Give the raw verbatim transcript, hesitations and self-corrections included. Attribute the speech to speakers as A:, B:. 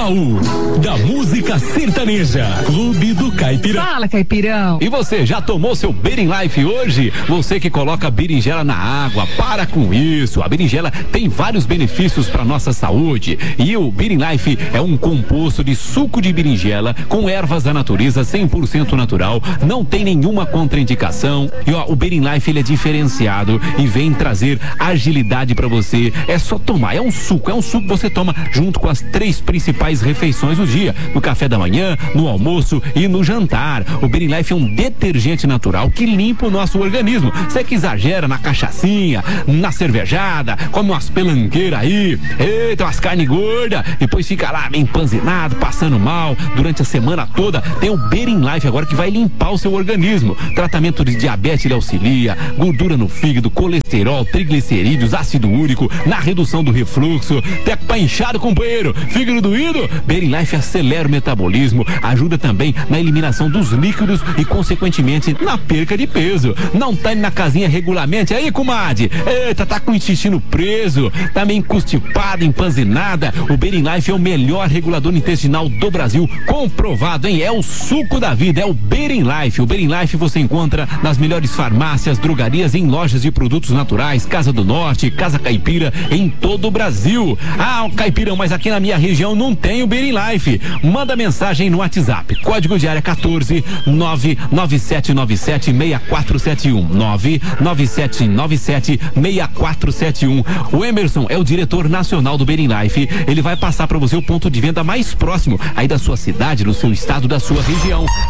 A: baú da música sertaneja. Clube do Caipira.
B: Fala, Caipirão.
C: E você, já tomou seu Beating Life hoje? Você que coloca berinjela na água, para com isso. A berinjela tem vários benefícios para nossa saúde. E o Beating Life é um composto de suco de berinjela com ervas da natureza, cem por cento natural, não tem nenhuma contraindicação. E ó, o Beating Life ele é diferenciado e vem trazer agilidade para você. É só tomar, é um suco, é um suco que você toma junto com as três principais refeições do dia, no café da manhã, no almoço e no jantar. O Beating Life é um detergente natural que limpa o nosso organismo. Você que exagera na cachaçinha, na cervejada, come umas pelanqueiras aí, eita, umas carnes gordas, depois fica lá meio empanzinado, passando mal durante a semana toda. Tem o Beating Life agora que vai limpar o seu organismo. Tratamento de diabetes ele auxilia, gordura no fígado, colesterol, triglicerídeos, ácido úrico, na redução do refluxo, até pra inchado, companheiro, fígado doído. Beating Life acelera o metabolismo, ajuda também na eliminação dos líquidos e consequentemente na perca de peso. Não tá indo na casinha regularmente aí, comadre? Eita, tá com o intestino preso, tá meio constipada, empanzinada. O Beating Life é o melhor regulador intestinal do Brasil, comprovado, hein? É o suco da vida, é o Beating Life. O Beating Life você encontra nas melhores farmácias, drogarias, em lojas de produtos naturais, Casa do Norte, Casa Caipira, em todo o Brasil. Ah, Caipirão, mas aqui na minha região não tem o Beating Life. Manda mensagem no WhatsApp, código de área quatorze nove nove sete nove sete seis quatro sete um, nove nove sete nove sete seis quatro sete um. O Emerson é o diretor nacional do Beating Life. Ele vai passar para você o ponto de venda mais próximo aí da sua cidade, do seu estado, da sua região.